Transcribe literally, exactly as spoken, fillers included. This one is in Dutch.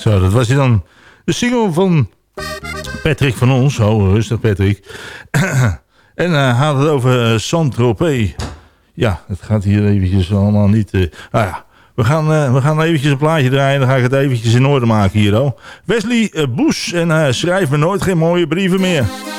Zo, dat was hij dan. De single van Patrick van ons. Oh, rustig Patrick. En hij uh, had het over uh, Saint-Tropez. Ja, het gaat hier eventjes allemaal niet... Uh, nou ja, we gaan, uh, we gaan eventjes een plaatje draaien. Dan ga ik het eventjes in orde maken hier. Oh. Wesley uh, Bush en uh, schrijf me nooit geen mooie brieven meer.